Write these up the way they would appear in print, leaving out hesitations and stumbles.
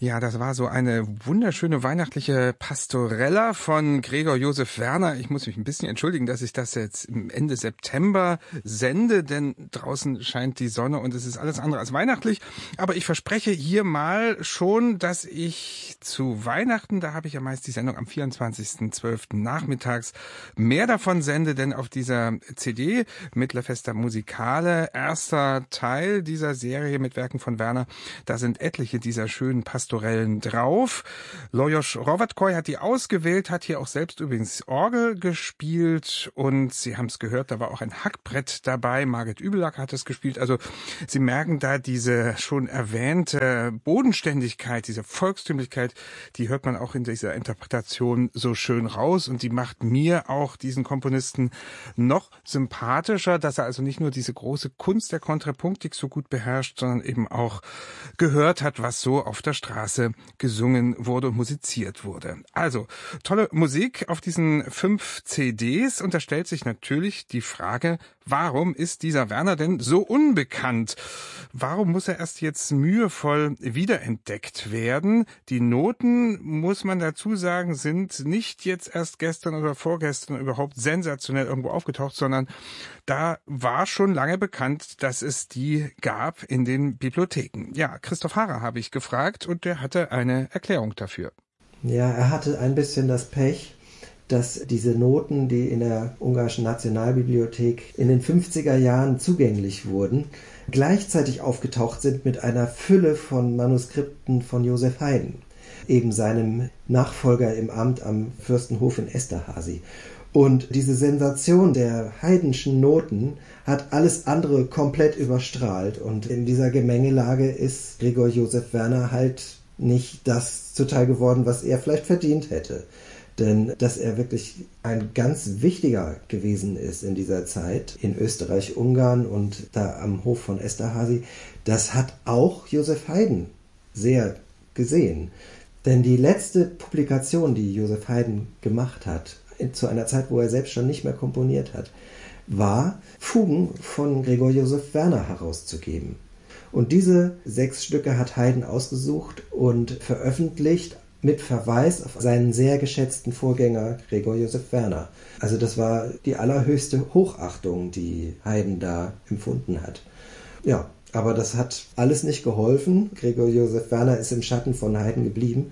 Ja, das war so eine wunderschöne weihnachtliche Pastorella von Gregor Josef Werner. Ich muss mich ein bisschen entschuldigen, dass ich das jetzt Ende September sende, denn draußen scheint die Sonne und es ist alles andere als weihnachtlich. Aber ich verspreche hier mal schon, dass ich zu Weihnachten, da habe ich ja meist die Sendung am 24.12. nachmittags, mehr davon sende, denn auf dieser CD Mittler Festa Musicale, erster Teil dieser Serie mit Werken von Werner, da sind etliche dieser schönen Pastorellen drauf. Lajos Hrovatkoj hat die ausgewählt, hat hier auch selbst übrigens Orgel gespielt und Sie haben es gehört, da war auch ein Hackbrett dabei. Margit Übelack hat es gespielt. Also Sie merken da diese schon erwähnte Bodenständigkeit, diese Volkstümlichkeit, die hört man auch in dieser Interpretation so schön raus und die macht mir auch diesen Komponisten noch sympathischer, dass er also nicht nur diese große Kunst der Kontrapunktik so gut beherrscht, sondern eben auch gehört hat, was so auf der Straße gesungen wurde und musiziert wurde. Also, tolle Musik auf diesen 5 CDs und da stellt sich natürlich die Frage, warum ist dieser Werner denn so unbekannt? Warum muss er erst jetzt mühevoll wiederentdeckt werden? Die Noten, muss man dazu sagen, sind nicht jetzt erst gestern oder vorgestern überhaupt sensationell irgendwo aufgetaucht, sondern da war schon lange bekannt, dass es die gab in den Bibliotheken. Ja, Christoph Harrer habe ich gefragt und der hatte eine Erklärung dafür. Ja, er hatte ein bisschen das Pech, dass diese Noten, die in der ungarischen Nationalbibliothek in den 50er Jahren zugänglich wurden, gleichzeitig aufgetaucht sind mit einer Fülle von Manuskripten von Joseph Haydn, eben seinem Nachfolger im Amt am Fürstenhof in Esterházy. Und diese Sensation der Haydnschen Noten hat alles andere komplett überstrahlt. Und in dieser Gemengelage ist Gregor Josef Werner halt nicht das zuteil geworden, was er vielleicht verdient hätte. Denn dass er wirklich ein ganz wichtiger gewesen ist in dieser Zeit in Österreich-Ungarn und da am Hof von Esterházy, das hat auch Joseph Haydn sehr gesehen. Denn die letzte Publikation, die Joseph Haydn gemacht hat, zu einer Zeit, wo er selbst schon nicht mehr komponiert hat, war, Fugen von Gregor Josef Werner herauszugeben. Und diese 6 Stücke hat Haydn ausgesucht und veröffentlicht mit Verweis auf seinen sehr geschätzten Vorgänger Gregor Josef Werner. Also das war die allerhöchste Hochachtung, die Haydn da empfunden hat. Ja, aber das hat alles nicht geholfen. Gregor Josef Werner ist im Schatten von Haydn geblieben.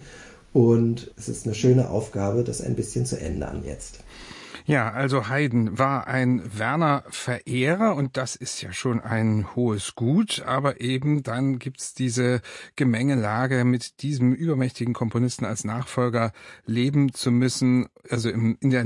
Und es ist eine schöne Aufgabe, das ein bisschen zu ändern jetzt. Ja, also Haydn war ein Werner-Verehrer und das ist ja schon ein hohes Gut, aber eben dann gibt's diese Gemengelage, mit diesem übermächtigen Komponisten als Nachfolger leben zu müssen, also in der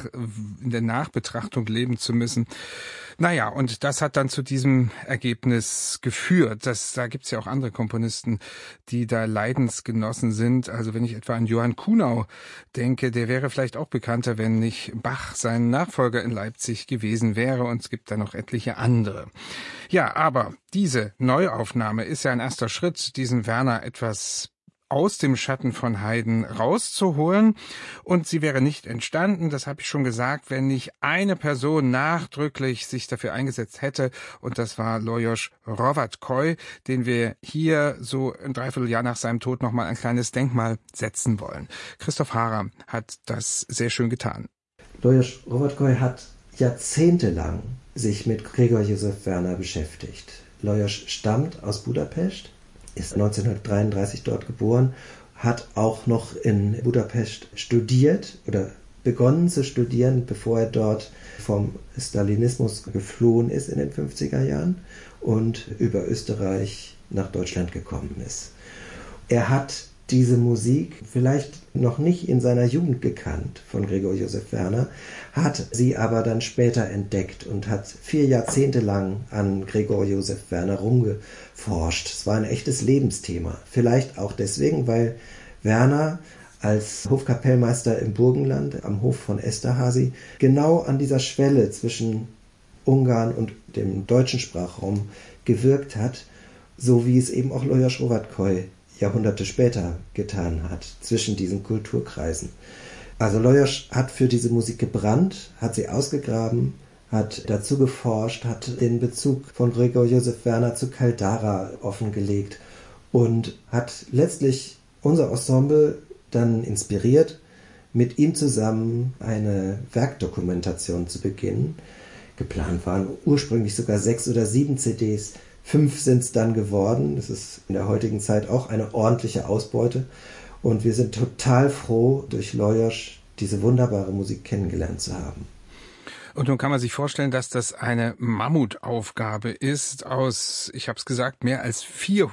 Nachbetrachtung leben zu müssen. Naja, und das hat dann zu diesem Ergebnis geführt. Da gibt's ja auch andere Komponisten, die da Leidensgenossen sind. Also wenn ich etwa an Johann Kuhnau denke, der wäre vielleicht auch bekannter, wenn nicht Bach sein Nachfolger in Leipzig gewesen wäre. Und es gibt da noch etliche andere. Ja, aber diese Neuaufnahme ist ja ein erster Schritt, diesen Werner etwas aus dem Schatten von Haydn rauszuholen. Und sie wäre nicht entstanden, das habe ich schon gesagt, wenn nicht eine Person nachdrücklich sich dafür eingesetzt hätte. Und das war Lajos Hrovatkoj, den wir hier so ein Dreivierteljahr nach seinem Tod nochmal ein kleines Denkmal setzen wollen. Christoph Harrer hat das sehr schön getan. Lajos Hrovatkoj hat jahrzehntelang sich mit Gregor Josef Werner beschäftigt. Lajos stammt aus Budapest, ist 1933 dort geboren, hat auch noch in Budapest studiert oder begonnen zu studieren, bevor er dort vom Stalinismus geflohen ist in den 50er Jahren und über Österreich nach Deutschland gekommen ist. Er hat diese Musik vielleicht noch nicht in seiner Jugend gekannt von Gregor Josef Werner, hat sie aber dann später entdeckt und hat 4 Jahrzehnte lang an Gregor Josef Werner rumgeforscht. Es war ein echtes Lebensthema. Vielleicht auch deswegen, weil Werner als Hofkapellmeister im Burgenland am Hof von Esterházy genau an dieser Schwelle zwischen Ungarn und dem deutschen Sprachraum gewirkt hat, so wie es eben auch Lajos Hrovatkoj Jahrhunderte später getan hat, zwischen diesen Kulturkreisen. Also Lajos hat für diese Musik gebrannt, hat sie ausgegraben, hat dazu geforscht, hat den Bezug von Gregor Josef Werner zu Caldara offengelegt und hat letztlich unser Ensemble dann inspiriert, mit ihm zusammen eine Werkdokumentation zu beginnen. Geplant waren ursprünglich sogar 6 oder 7 CDs, 5 sind es dann geworden. Das ist in der heutigen Zeit auch eine ordentliche Ausbeute. Und wir sind total froh, durch Lajos diese wunderbare Musik kennengelernt zu haben. Und nun kann man sich vorstellen, dass das eine Mammutaufgabe ist aus, ich habe es gesagt, mehr als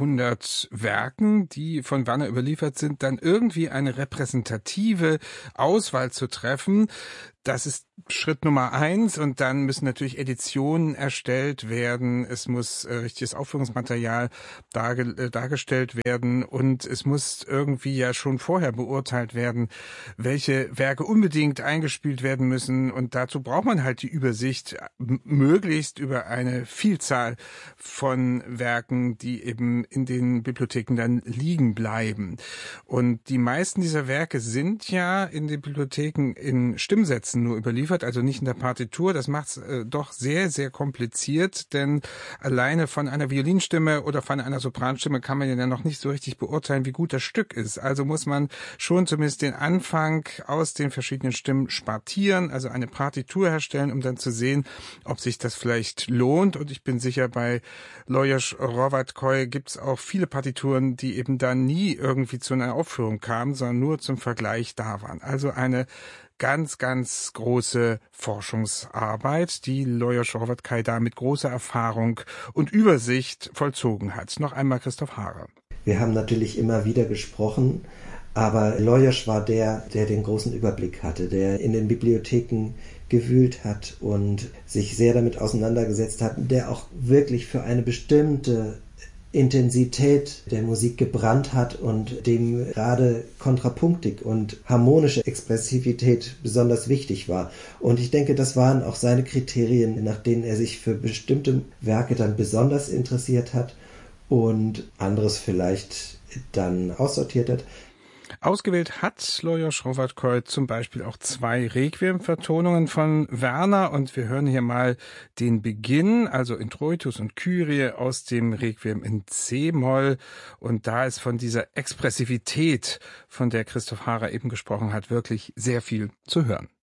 400 Werken, die von Werner überliefert sind, dann irgendwie eine repräsentative Auswahl zu treffen. Das ist Schritt Nummer 1 und dann müssen natürlich Editionen erstellt werden. Es muss richtiges Aufführungsmaterial dargestellt werden und es muss irgendwie ja schon vorher beurteilt werden, welche Werke unbedingt eingespielt werden müssen. Und dazu braucht man halt die Übersicht möglichst über eine Vielzahl von Werken, die eben in den Bibliotheken dann liegen bleiben. Und die meisten dieser Werke sind ja in den Bibliotheken in Stimmsätzen nur überliefert, also nicht in der Partitur. Das macht es doch sehr, sehr kompliziert, denn alleine von einer Violinstimme oder von einer Sopranstimme kann man ja noch nicht so richtig beurteilen, wie gut das Stück ist. Also muss man schon zumindest den Anfang aus den verschiedenen Stimmen spartieren, also eine Partitur herstellen, um dann zu sehen, ob sich das vielleicht lohnt. Und ich bin sicher, bei Lajos Hrovatkoj gibt es auch viele Partituren, die eben dann nie irgendwie zu einer Aufführung kamen, sondern nur zum Vergleich da waren. Also eine ganz, ganz große Forschungsarbeit, die Lajos Hrovatkoj da mit großer Erfahrung und Übersicht vollzogen hat. Noch einmal Christoph Haarer. Wir haben natürlich immer wieder gesprochen, aber Lajos war der den großen Überblick hatte, der in den Bibliotheken gewühlt hat und sich sehr damit auseinandergesetzt hat, der auch wirklich für eine bestimmte Intensität der Musik gebrannt hat und dem gerade Kontrapunktik und harmonische Expressivität besonders wichtig war. Und ich denke, das waren auch seine Kriterien, nach denen er sich für bestimmte Werke dann besonders interessiert hat und anderes vielleicht dann aussortiert hat. Ausgewählt hat Lajos Hrovatkoj zum Beispiel auch 2 Requiem-Vertonungen von Werner und wir hören hier mal den Beginn, also Introitus und Kyrie aus dem Requiem in C-Moll und da ist von dieser Expressivität, von der Christoph Haarer eben gesprochen hat, wirklich sehr viel zu hören.